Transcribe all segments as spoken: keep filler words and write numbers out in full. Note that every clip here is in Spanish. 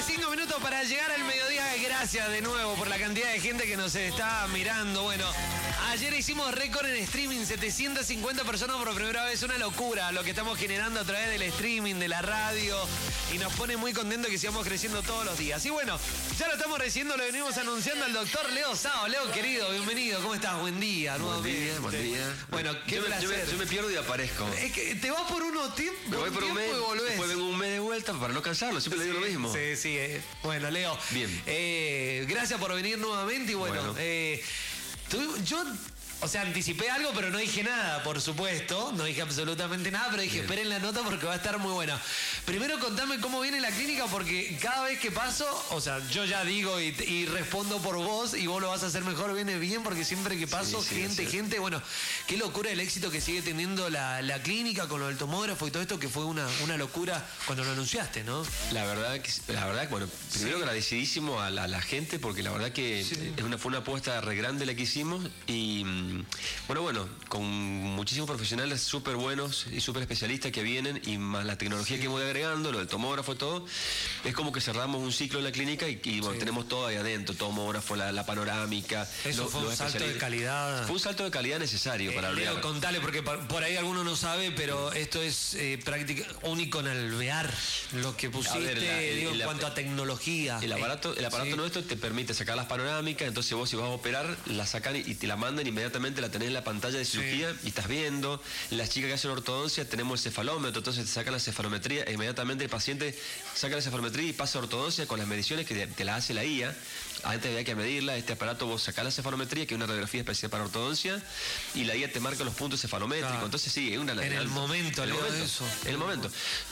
Cinco minutos para llegar al mediodía. Gracias de nuevo por la cantidad de gente que nos está mirando. Bueno, ayer hicimos récord en streaming, setecientas cincuenta personas por primera vez. Una locura lo que estamos generando a través del streaming, de la radio. Y nos pone muy contento que sigamos creciendo todos los días. Y bueno, ya lo estamos recibiendo, lo venimos anunciando al doctor Leo Sao. Leo, querido, bienvenido. ¿Cómo estás? Buen día. Buen día, buen día. Bueno, qué yo, me, yo, me, yo me pierdo y aparezco. Es que te vas por uno tiempo. Me voy por un mes, y volvés. después vengo un mes de vuelta para no cansarlo. Siempre sí, le digo lo mismo. Sí, sí. Eh. Bueno, Leo. Bien. Eh, gracias por venir nuevamente y bueno, bueno. Eh, tú, yo... O sea, anticipé algo, pero no dije nada, por supuesto. No dije absolutamente nada, pero dije, bien, esperen la nota porque va a estar muy buena. Primero contame cómo viene la clínica, porque cada vez que paso, o sea, yo ya digo y, y respondo por vos y vos lo vas a hacer mejor, viene bien, porque siempre que paso, sí, sí, gente, sí. gente, bueno, qué locura el éxito que sigue teniendo la, la clínica con lo del tomógrafo y todo esto, que fue una, una locura cuando lo anunciaste, ¿no? La verdad, que, la verdad, bueno, primero sí. agradecidísimo a la, a la gente, porque la verdad que sí. es una, fue una apuesta re grande la que hicimos y... Bueno, bueno, con muchísimos profesionales súper buenos y súper especialistas que vienen y más la tecnología sí. que voy agregando, lo del tomógrafo y todo, es como que cerramos un ciclo en la clínica y, y bueno, sí. tenemos todo ahí adentro, tomógrafo, la, la panorámica. Eso lo, fue un salto de calidad. Fue un salto de calidad necesario eh, para Leo, hablar. Contale, porque por ahí alguno no sabe, pero esto es eh, práctica único en Alvear, lo que pusiste, ver, la, el, digo, el, en cuanto a tecnología. El aparato, el aparato sí. nuestro te permite sacar las panorámicas, entonces vos si vas a operar, la sacan y, y te la mandan inmediatamente, la tenés en la pantalla de cirugía sí. y estás viendo. Las chicas que hacen ortodoncia tenemos el cefalómetro, entonces te sacan la cefalometría e inmediatamente el paciente saca la cefalometría y pasa a ortodoncia con las mediciones que te la hace la I A. Antes había que medirla, este aparato vos sacás la cefalometría, que es una radiografía especial para ortodoncia, y la I A te marca los puntos cefalométricos. Ah. Entonces sí, es una... En el momento, en el momento, eso. En el momento.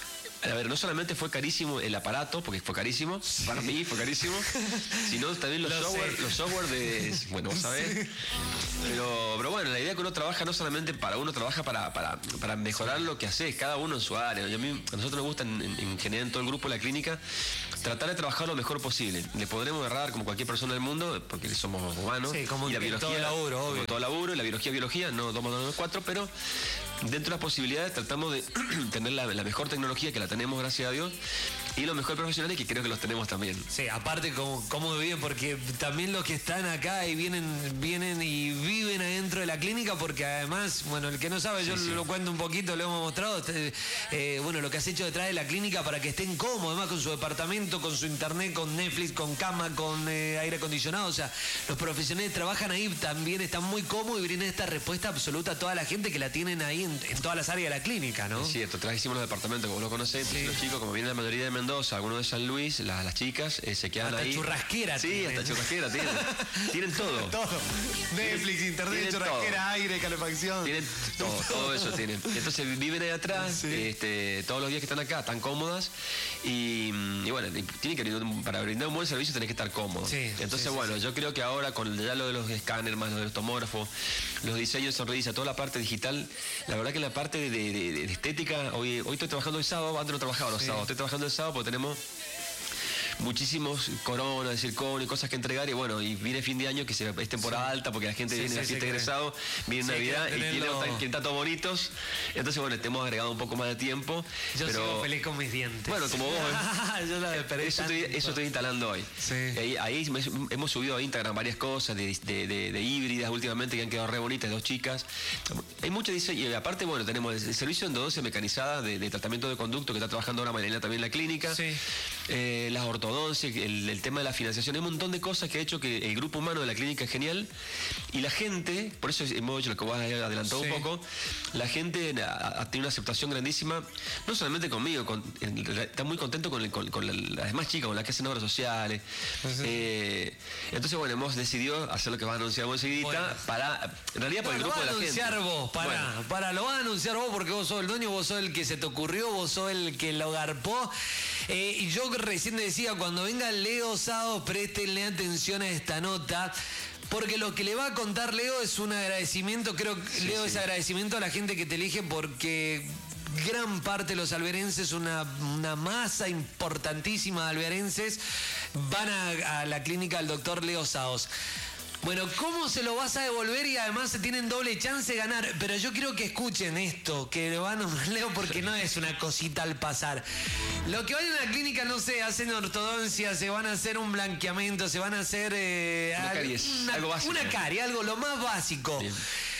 A ver, no solamente fue carísimo el aparato, porque fue carísimo, sí. para mí fue carísimo, sino también los software, los software de... Bueno, vos sabés. Sí. Pero, pero bueno, la idea es que uno trabaja no solamente para uno, trabaja para, para, para mejorar lo que haces, cada uno en su área. Y a, mí, a nosotros nos gusta, en, en general, en todo el grupo de la clínica, tratar de trabajar lo mejor posible. Le podremos errar como cualquier persona del mundo, porque somos humanos. Sí, como y la biología, todo laburo, obvio. Como todo laburo, y la biología, biología, no dos más dos, cuatro, pero dentro de las posibilidades tratamos de tener la, la mejor tecnología, que la tenemos, gracias a Dios, y los mejores profesionales, que creo que los tenemos también. Sí, aparte como, como bien, porque también los que están acá y vienen, vienen y viven adentro de la clínica, porque además, bueno, el que no sabe, yo sí, sí. lo cuento un poquito, lo hemos mostrado, eh, bueno, lo que has hecho detrás de la clínica para que estén cómodos, además con su departamento, con su internet, con Netflix, con cama, con eh, aire acondicionado, o sea, los profesionales trabajan ahí, también están muy cómodos y brindan esta respuesta absoluta a toda la gente que la tienen ahí en, en todas las áreas de la clínica, ¿no? Es cierto, trajimos los departamentos, como lo conocés, sí. los chicos, como vienen la mayoría de Mendoza, algunos de San Luis, las, las chicas eh, se quedan hasta ahí. Hasta churrasquera. Sí, tienen. hasta churrasquera tienen. Tienen todo. Todo. Netflix, internet, tienen churrasquera, todo. Aire, calefacción. Tienen todo, todo eso tienen. Entonces viven ahí atrás, sí. este, todos los días que están acá, están cómodas y, y bueno, tienen que, para brindar un buen servicio tenés que estar cómodo. Sí, Entonces, sí, bueno, sí, yo sí. creo que ahora con ya lo de los escáneres, más lo de los tomógrafos, los diseños de sonrisa, toda la parte digital, la verdad que la parte de, de, de, de estética, hoy, hoy estoy trabajando el sábado, antes no trabajaba los sí. sábados, estoy trabajando el sábado porque tenemos muchísimos coronas, circonio y cosas que entregar, y bueno, y viene fin de año, que es temporada sí. alta, porque la gente sí, viene sí, a la fiesta de egresado, viene sí, Navidad y tiene, tiene datos bonitos. Entonces, bueno, te hemos agregado un poco más de tiempo. Yo pero, sigo feliz con mis dientes. Bueno, como vos, ¿eh? Yo la eso, estoy, eso estoy instalando hoy. Sí. Ahí, ahí hemos subido a Instagram varias cosas de, de, de, de híbridas últimamente que han quedado re bonitas, dos chicas. Hay mucho diseño, y aparte, bueno, tenemos el servicio de endodoncia mecanizada de, de tratamiento de conducto, que está trabajando ahora Marilena también en la clínica. Sí. Eh, las ortodoncia, el, el tema de la financiación, hay un montón de cosas que ha hecho que el grupo humano de la clínica es genial, y la gente, por eso hemos hecho lo que vos has adelantado sí. un poco, la gente ha, ha tenido una aceptación grandísima, no solamente conmigo, con, está muy contento con, el, con, con la, las demás chicas, con las que hacen obras sociales. Sí. Eh, entonces, bueno, hemos decidido hacer lo que vas a anunciar vos enseguida, bueno. para, en realidad, para no, el grupo de la gente. Lo vas a anunciar vos, para, bueno. para, lo vas a anunciar vos, porque vos sos el dueño, vos sos el que se te ocurrió, vos sos el que lo garpó. Eh, y yo recién decía, cuando venga Leo Sao, préstenle atención a esta nota, porque lo que le va a contar Leo es un agradecimiento, creo que sí, Leo sí. es agradecimiento a la gente que te elige, porque gran parte de los alvearenses, una, una masa importantísima de alvearenses, van a, a la clínica del doctor Leo Saos. Bueno, ¿cómo se lo vas a devolver y además se tienen doble chance de ganar? Pero yo quiero que escuchen esto, que lo van a leo porque no es una cosita al pasar. Lo que vayan a la clínica, no sé, hacen ortodoncia, se van a hacer un blanqueamiento, se van a hacer... Eh, una caries, una, algo básico. Una carie, algo lo más básico. Bien.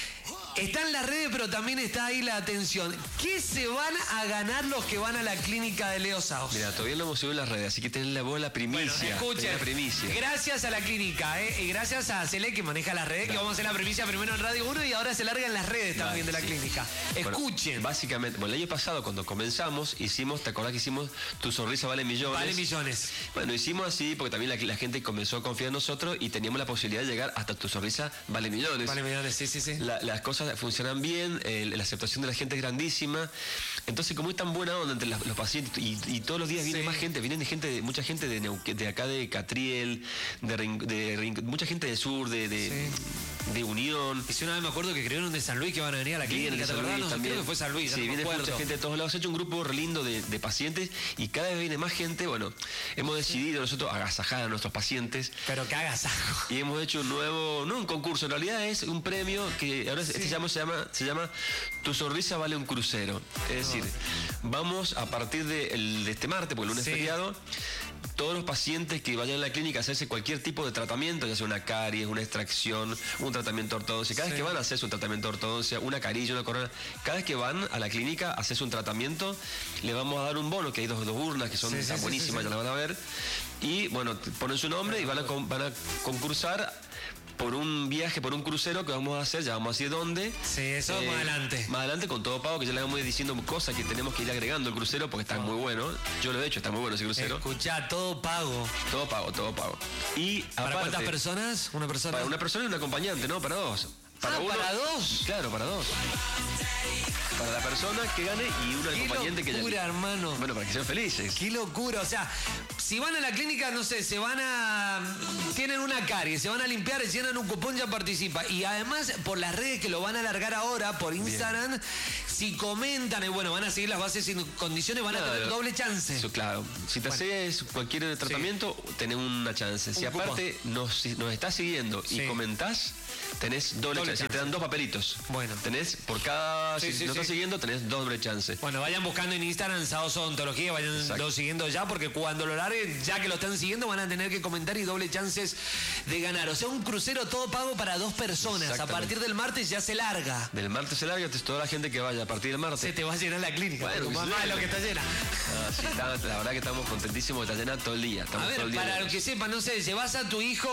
Está en las redes, pero también está ahí la atención. ¿Qué se van a ganar los que van a la clínica de Leo Saos? Mira, todavía lo hemos subido en las redes, así que tenés la voz la primicia. Bueno, escuchen, la primicia. Gracias a la clínica, ¿eh? Y gracias a Cele, que maneja las redes, Dale. Que vamos a hacer la primicia primero en Radio uno y ahora se larga en las redes Dale, también de la sí. clínica. Escuchen. Bueno, básicamente, bueno, el año pasado cuando comenzamos, hicimos, ¿te acordás que hicimos Tu Sonrisa Vale Millones? Vale Millones. Bueno, hicimos así porque también la, la gente comenzó a confiar en nosotros y teníamos la posibilidad de llegar hasta Tu Sonrisa Vale Millones. Vale Millones, sí, sí, sí. La, las cosas funcionan bien. Eh, la aceptación de la gente es grandísima. Entonces, como es tan buena onda entre los, los pacientes y, y todos los días viene sí. más gente, vienen de gente, mucha gente de, Neuquén, de acá de Catriel, de, de, de mucha gente del sur, de, de, sí. de Unión. Y si una vez me acuerdo que creyeron de San Luis que van a venir a la clínica, ¿te acordás? No, creo que fue San Luis. Sí, no viene mucha gente de todos lados. Se ha hecho un grupo re lindo de, de pacientes y cada vez viene más gente. Bueno, hemos decidido nosotros agasajar a nuestros pacientes. Pero que agasajo. Y hemos hecho un nuevo, no un concurso, en realidad es un premio que ahora sí. este se llama, se llama, se llama Tu Sonrisa Vale un Crucero. Es decir, vamos a partir de, el, de este martes, porque el lunes sí. feriado, todos los pacientes que vayan a la clínica a hacerse cualquier tipo de tratamiento, ya sea una caries, una extracción, un tratamiento de ortodoncia, cada sí. vez que van a hacerse un tratamiento de ortodoncia, una carilla, una corona, cada vez que van a la clínica a hacerse un tratamiento, le vamos a dar un bono, que hay dos, dos urnas que son sí, sí, buenísimas, sí, sí, sí. ya la van a ver, y bueno, ponen su nombre y van a, van a concursar por un viaje, por un crucero que vamos a hacer, ya vamos a decir dónde. Sí, eso eh, más adelante. Más adelante con todo pago, que ya le vamos a ir diciendo cosas que tenemos que ir agregando al crucero porque está oh. muy bueno. Yo lo he hecho, está muy bueno ese crucero. Escuchá, todo pago. Todo pago, todo pago. Y ¿Para aparte, cuántas personas? Una persona. Para una persona y un acompañante, ¿no? Para dos. Para ah, uno, ¿para dos? Claro, para dos. Para la persona que gane y un acompañante que ya. ¡Qué locura, hermano! Bueno, para que sean felices. ¡Qué locura! O sea, si van a la clínica, no sé, se van a... Tienen una carie, se van a limpiar, llenan un cupón, ya participa. Y además, por las redes que lo van a alargar ahora, por Instagram, Bien. si comentan, y bueno, van a seguir las bases sin condiciones, van claro, a tener doble chance. Eso, claro. Si te bueno. haces cualquier tratamiento, sí. tenés una chance. Si un aparte nos, nos estás siguiendo sí. y comentás, tenés doble, doble chance. chance. Te dan dos papelitos. Bueno. Tenés por cada... Sí, si sí, no sí. estás siguiendo, tenés doble chance. Bueno, vayan buscando en Instagram Saos Odontología, vayan Exacto. siguiendo ya, porque cuando lo larguen, ya que lo están siguiendo, van a tener que comentar y doble chances de ganar. O sea, un crucero todo pago para dos personas. A partir del martes ya se larga. Del martes se larga, toda la gente que vaya a partir del martes. Se te va a llenar la clínica. Bueno, más de lo que está llena. Ah, sí, está, la verdad que estamos contentísimos, está llena todo el día. A ver, todo el día para que sepan, no sé, llevas a tu hijo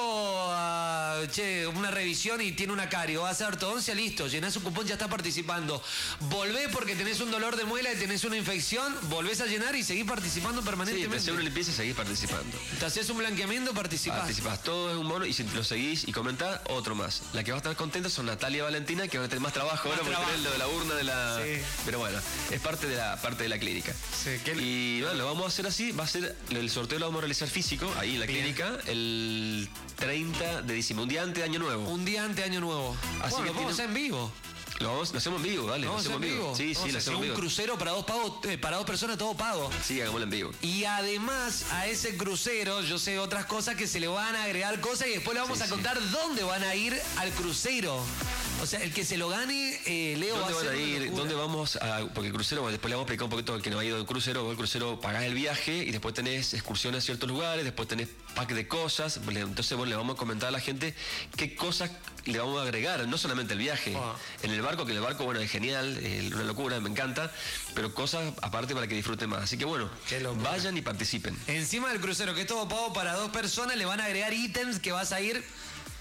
a che, una revisión y tiene una carie, o vas a ortodoncia, listo, llenás un cupón, ya está participando. Volvés porque tenés un dolor de muela y tenés una infección, volvés a llenar y seguís participando permanentemente. Sí, te haces una limpieza y seguís participando. Te haces un blanqueamiento, participás. Participás, todo es un mono y si lo seguís y comentás, otro más. La que va a estar contenta son Natalia y Valentina, que van a tener más trabajo más ahora porque lo de la urna de la... Sí. Pero bueno, es parte de la parte de la clínica. Sí, ¿qué... Y bueno, lo vamos a hacer así, va a ser, el sorteo lo vamos a realizar físico, ahí en la Bien. clínica, el treinta de diciembre, un día antes de Año Nuevo. Un día antes de Año Nuevo. Así bueno, que lo vamos a hacer en vivo. Lo, vamos, lo hacemos en vivo, dale. Lo hacemos en vivo. vivo. Sí, sí, lo hacemos en vivo. Un crucero para dos pagos, eh, para dos personas, todo pago. Sí, hagámoslo en vivo. Y además, a ese crucero, yo sé otras cosas que se le van a agregar cosas y después le vamos sí, a contar sí. dónde van a ir al crucero. O sea, el que se lo gane, eh, Leo ¿Dónde va a van a ir? ¿Dónde vamos a...? Porque el crucero, bueno, después le vamos a explicar un poquito al que no ha ido al crucero. Vos el crucero pagás el viaje y después tenés excursiones a ciertos lugares, después tenés pack de cosas. Entonces, bueno, le vamos a comentar a la gente qué cosas le vamos a agregar, no solamente el viaje. Oh. En el barco, que en el barco, bueno, es genial, es una locura, me encanta, pero cosas aparte para que disfruten más. Así que bueno, vayan y participen. Encima del crucero, que es todo pago para dos personas, le van a agregar ítems que vas a ir...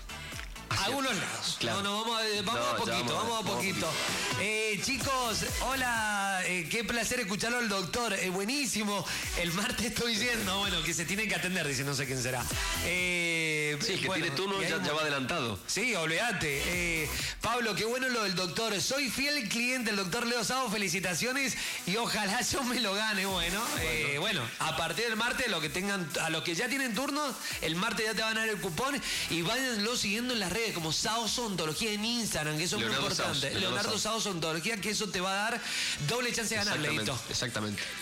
A algunos lados. Claro. No, no, vamos, a, vamos no, a poquito, vamos, vamos a poquito. Vamos a eh, chicos, hola, eh, qué placer escucharlo al doctor. Eh, buenísimo. El martes estoy diciendo, bueno, que se tiene que atender, dice, no sé quién será. Eh, sí, el que bueno, tiene turno ya, ya va adelantado. Sí, olvídate. Eh, Pablo, qué bueno lo del doctor. Soy fiel cliente del doctor Leo Saos, felicitaciones y ojalá yo me lo gane. Bueno, bueno. Eh, bueno, a partir del martes, lo que tengan, a los que ya tienen turno, el martes ya te van a dar el cupón y váyanlo siguiendo en las redes como Saos Odontología en Instagram, que eso es Leonardo muy importante. Saos, Leonardo Saos Odontología, que eso te va a dar doble chance de ganar, exactamente, Leito. Exactamente.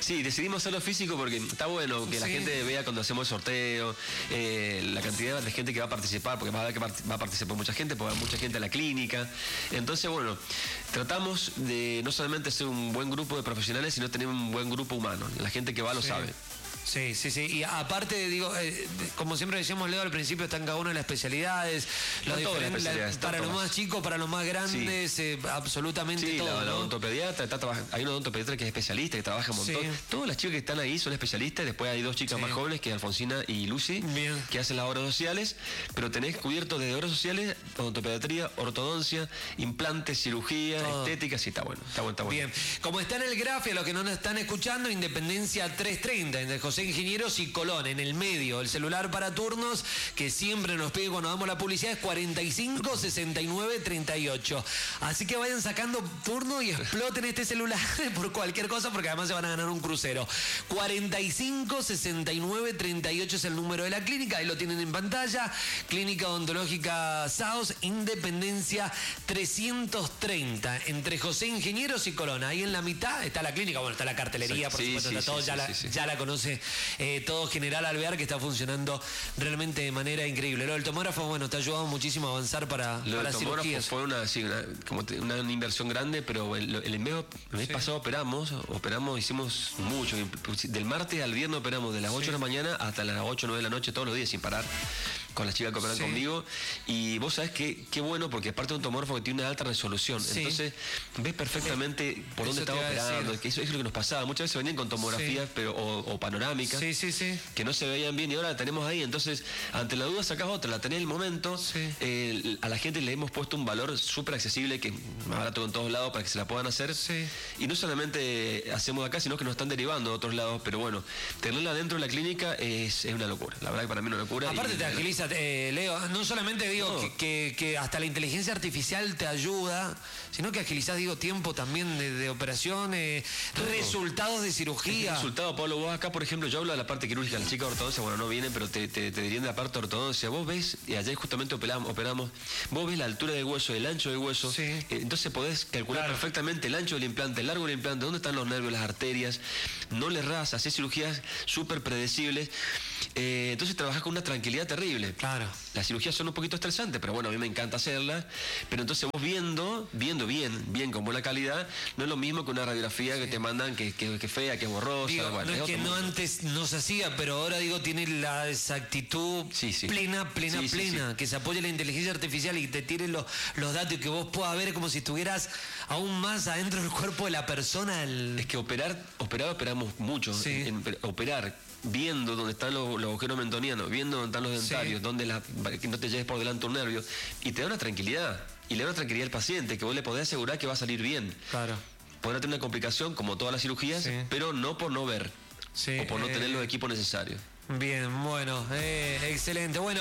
Sí, decidimos hacerlo físico porque está bueno que sí. la gente vea cuando hacemos el sorteo, eh, la cantidad de gente que va a participar, porque va a, ver que va a participar mucha gente, porque va mucha gente a la clínica. Entonces, bueno, tratamos de no solamente ser un buen grupo de profesionales, sino tener un buen grupo humano. La gente que va lo sí. sabe. Sí, sí, sí. Y aparte, digo, eh, como siempre decíamos, Leo, al principio están cada una de las especialidades. Los diferentes, la, para los más chicos, para los más grandes, sí. eh, absolutamente sí, todo. La, ¿no? la odontopediatra, está, hay una odontopediatra que es especialista, que trabaja un montón. Sí. Todas las chicas que están ahí son especialistas. Después hay dos chicas sí. más jóvenes, que es Alfonsina y Lucy, Bien. que hacen las obras sociales. Pero tenés cubierto desde obras sociales, odontopediatría, ortodoncia, implantes, cirugía, todo. estética. Sí, está bueno, está bueno, está bueno. Bien. Como está en el gráfico, los que no nos están escuchando, Independencia trescientos treinta, en el José Ingenieros y Colón, en el medio. El celular para turnos que siempre nos pide cuando damos la publicidad es cuarenta y cinco, sesenta y nueve, treinta y ocho. Así que vayan sacando turno y exploten este celular por cualquier cosa, porque además se van a ganar un crucero. cuarenta y cinco, sesenta y nueve, treinta y ocho es el número de la clínica, ahí lo tienen en pantalla. Clínica Odontológica Saos, Independencia trescientos treinta, entre José Ingenieros y Colón. Ahí en la mitad está la clínica, bueno, está la cartelería, por sí, supuesto, sí, está todo, sí, ya, sí, la, sí, sí. ya la conoce eh, todo General Alvear, que está funcionando realmente de manera increíble. Lo del tomógrafo, bueno, te ha ayudado muchísimo a avanzar para, Lo para del tomógrafo cirugías. Fue una, sí, una, como te, una, una inversión grande, pero el, el mes, el mes sí. pasado operamos, operamos, hicimos mucho. Del martes al viernes operamos de las ocho sí. de la mañana hasta las ocho o nueve de la noche, todos los días sin parar, con las chicas que operan sí. conmigo. Y vos sabés que qué bueno, porque aparte de un tomógrafo que tiene una alta resolución, sí. entonces ves perfectamente sí. por dónde estaba operando, que eso, eso es lo que nos pasaba. Muchas veces venían con tomografías sí. pero, o, o panorámicas sí, sí, sí. que no se veían bien y ahora la tenemos ahí. Entonces, ante la duda sacás otra, la tenés en el momento. Sí. Eh, a la gente le hemos puesto un valor súper accesible, que más barato en todos lados para que se la puedan hacer. Sí. Y no solamente hacemos acá, sino que nos están derivando de otros lados. Pero bueno, tenerla dentro de la clínica es, es una locura. La verdad que para mí es una locura. Aparte y, te agiliza, eh, Leo, no solamente digo no. que, que, que hasta la inteligencia artificial te ayuda, sino que agilizás, digo, tiempo también de, de operaciones, no. resultados de cirugía. Resultado, Pablo, vos acá, por ejemplo, yo hablo de la parte quirúrgica, la chica de ortodoncia, bueno, no vienen, pero te, te, te dirían de la parte de ortodoncia. Vos ves, y ayer justamente operamos, operamos, vos ves la altura del hueso, el ancho del hueso, sí. eh, entonces podés calcular claro. perfectamente el ancho del implante, el largo del implante, dónde están los nervios, las arterias, no le errás, haces cirugías súper predecibles, eh, entonces trabajás con una tranquilidad terrible. Claro. Las cirugías son un poquito estresantes, pero bueno, a mí me encanta hacerlas, pero entonces vos viendo, viendo bien, bien, con buena calidad, no es lo mismo que una radiografía sí. que te mandan que, que, que fea, que es borrosa. Digo, bueno, no es, es que no mundo. Antes no se hacía, pero ahora digo, tiene la exactitud sí, sí. plena, plena, sí, plena, sí, sí. que se apoye la inteligencia artificial y te tire los, los datos y que vos puedas ver como si estuvieras aún más adentro del cuerpo de la persona. El... Es que operar, operar operamos mucho. Sí. En, en, operar viendo dónde están los, los agujeros mentonianos, viendo dónde están los dentarios, sí. donde la, que no te lleves por delante un nervio, y te da una tranquilidad, y le da una tranquilidad al paciente, que vos le podés asegurar que va a salir bien. Claro. Podrá tener una complicación, como todas las cirugías, sí. pero no por no ver, sí. o por no eh... tener los equipos necesarios. Bien, bueno, eh, excelente. Bueno,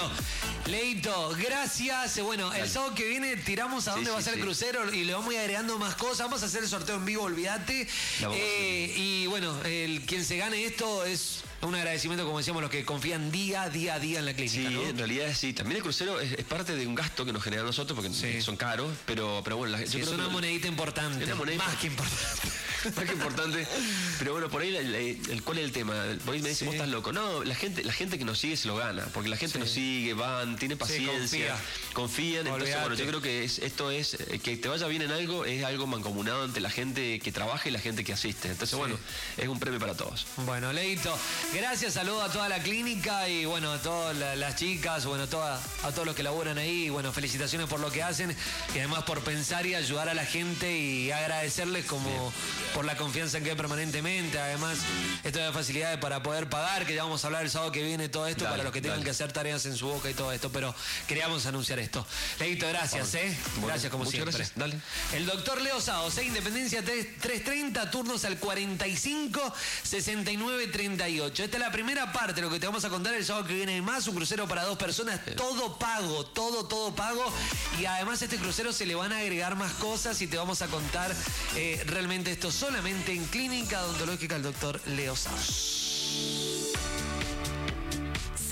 Leito, gracias. Bueno, el sábado que viene tiramos a dónde sí, va sí, a ser sí. el crucero y le vamos a ir agregando más cosas. Vamos a hacer el sorteo en vivo, olvídate. Eh, y bueno, el quien se gane esto es un agradecimiento, como decíamos, los que confían día, día a día en la clínica. Sí, ¿no? En realidad sí. También el crucero es, es parte de un gasto que nos genera a nosotros, porque sí. son caros, pero, pero bueno. La, sí, yo es creo una que monedita importante. Es una moneda más que importante. Más que importante. Pero bueno, por ahí, el, el, ¿cuál es el tema? Por ahí me dicen, sí. vos estás loco. No, la gente, la gente que nos sigue se lo gana, porque la gente sí. nos sigue, van, tiene paciencia, sí, confía. confían. Olvidate. Entonces, bueno, yo creo que es, esto es, que te vaya bien en algo, es algo mancomunado entre la gente que trabaja y la gente que asiste. Entonces, sí. bueno, es un premio para todos. Bueno, Leito, gracias, saludo a toda la clínica y bueno, a todas la, las chicas, bueno, toda, a todos los que laburan ahí, y bueno, felicitaciones por lo que hacen y además por pensar y ayudar a la gente y agradecerles como bien. por la confianza en que hay permanentemente. Además, esto da facilidades para poder pagar, que ya vamos a hablar el sábado que viene todo esto, dale, para los que tengan dale. que hacer tareas en su boca y todo esto, pero queríamos anunciar esto. Leito, gracias, ¿eh? Bueno, gracias como siempre. Gracias. Dale. El doctor Leo Saos, ¿eh? Independencia trescientos treinta, turnos al cuarenta y cinco, sesenta y nueve, treinta y ocho. Esta es la primera parte, lo que te vamos a contar el sábado que viene más, un crucero para dos personas, sí. todo pago, todo, todo pago, y además a este crucero se le van a agregar más cosas y te vamos a contar eh, realmente esto solamente en Clínica Odontológica el doctor Leo Saos.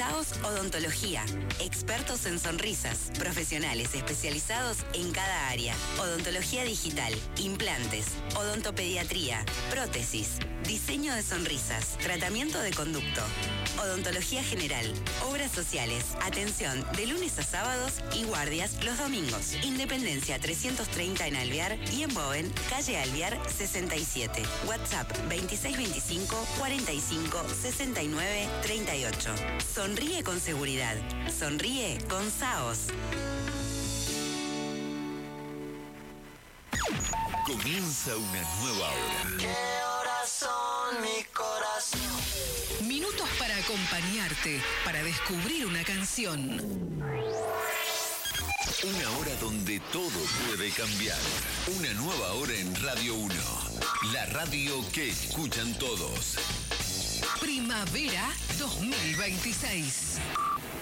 Saos Odontología, expertos en sonrisas, profesionales especializados en cada área. Odontología digital, implantes, odontopediatría, prótesis, diseño de sonrisas, tratamiento de conducto, odontología general, obras sociales, atención de lunes a sábados y guardias los domingos. Independencia trescientos treinta en Alvear y en Boven, calle Alvear sesenta y siete. WhatsApp veintiséis veinticinco cuarenta y cinco sesenta y nueve treinta y ocho. Sonríe con seguridad. Sonríe con Saos. Comienza una nueva hora. ¿Qué horas son, mi corazón? Minutos para acompañarte, para descubrir una canción. Una hora donde todo puede cambiar. Una nueva hora en Radio uno. La radio que escuchan todos. Primavera dos mil veintiséis.